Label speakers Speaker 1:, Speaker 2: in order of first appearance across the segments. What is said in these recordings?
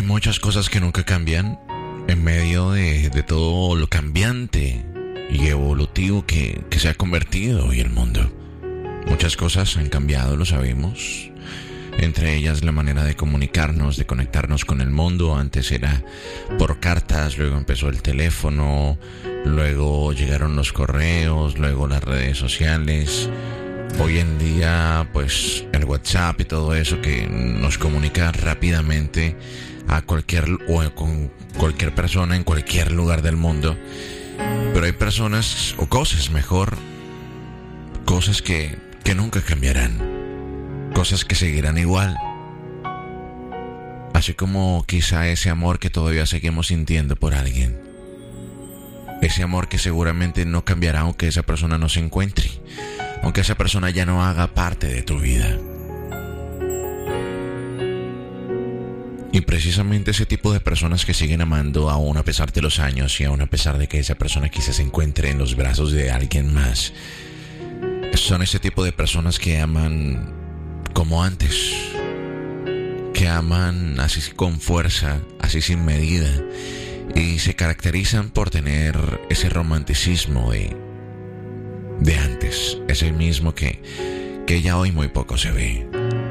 Speaker 1: muchas cosas que nunca cambian en medio de todo lo cambiante y evolutivo que se ha convertido hoy el mundo. Muchas cosas han cambiado, lo sabemos. Entre ellas la manera de comunicarnos, de conectarnos con el mundo. Antes era por cartas, luego empezó el teléfono, luego llegaron los correos, luego las redes sociales. Hoy en día, pues, el WhatsApp y todo eso que nos comunica rápidamente a cualquier o con cualquier persona en cualquier lugar del mundo. Pero hay personas, o cosas mejor, cosas que nunca cambiarán, cosas que seguirán igual. Así como quizá ese amor que todavía seguimos sintiendo por alguien. Ese amor que seguramente no cambiará aunque esa persona no se encuentre, aunque esa persona ya no haga parte de tu vida. Y precisamente ese tipo de personas que siguen amando aún a pesar de los años y aún a pesar de que esa persona quizás se encuentre en los brazos de alguien más, son ese tipo de personas que aman como antes, que aman así con fuerza, así sin medida, y se caracterizan por tener ese romanticismo de antes, ese mismo que ya hoy muy poco se ve.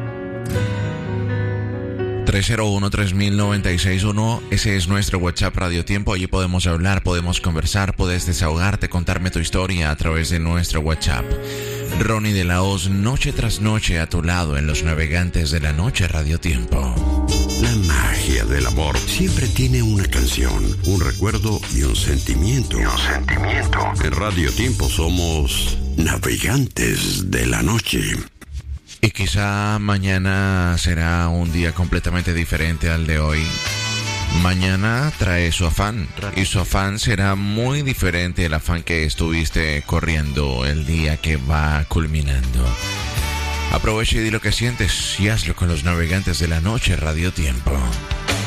Speaker 1: 301-3000-961, ese es nuestro WhatsApp Radio Tiempo. Allí podemos hablar, podemos conversar, puedes desahogarte, contarme tu historia a través de nuestro WhatsApp. Ronnie de la Hoz, noche tras noche a tu lado en Los Navegantes de la Noche Radio Tiempo.
Speaker 2: La magia del amor siempre tiene una canción, un recuerdo y un sentimiento. En Radio Tiempo somos Navegantes de la Noche.
Speaker 1: Y quizá mañana será un día completamente diferente al de hoy. Mañana trae su afán, y su afán será muy diferente al afán que estuviste corriendo el día que va culminando. Aprovecha y di lo que sientes y hazlo con Los Navegantes de la Noche Radio Tiempo.